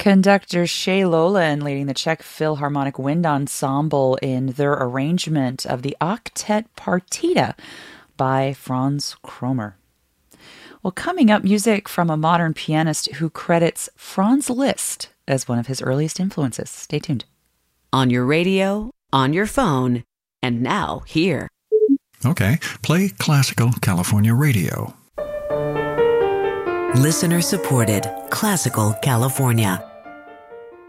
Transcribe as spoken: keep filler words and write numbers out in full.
Conductor Shay Lolan leading the Czech Philharmonic Wind Ensemble in their arrangement of the Octet Partita by Franz Kromer. Well, coming up, music from a modern pianist who credits Franz Liszt as one of his earliest influences. Stay tuned. On your radio, on your phone, and now here. Okay, play Classical California Radio. Listener supported Classical California.